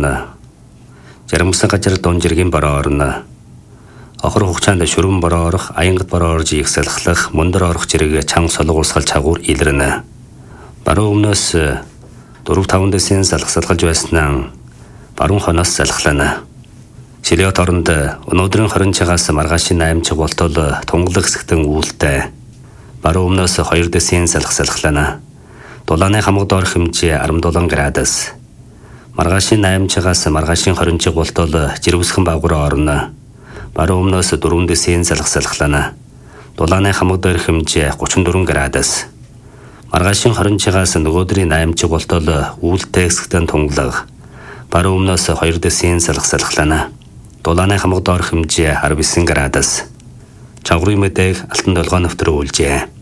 орно. Жаргамсан газар дун жиргэн бороо орно. Охор хугацаанд шүрэн бороо орох, аянгат бороо орж ихсэлхлэх, мундар орох зэрэг чанга солгуусгал чагуур илэрнэ. Баруун өмнөөс 4-5 дэсийн салхасалгаж байснаа баруун хоноос салхлана. Шилэот оронд өнөөдрийн 20-аас маргаашийн 8 цаг болтол тунгалаг хэсэгтэн үүлтэй. Баруун өмнөөс 2 дэсийн салхасалглана. Дулааны хамаг доор хэмжээ 17 градус. Маргаашийн 8 цагаас маргаашийн 20 цаг болтол жирвсхэн багвар орно. Баруун өмнөөс 4 дэсийн салхасалглана. Дулааны хамаг доор хэмжээ 34 градус. Маргаашийн 20 цагаас нөгөөдрийн 8 цаг болтол үүлтэй хэсэгтэн тунгалаг. Баруун өмнөөс 2 дэсийн салхасалглана. Дулааны хамаг доор хэмжээ 19 градус. Чангарын мэдээг Алтан долгоо нэвтрүүлжээ.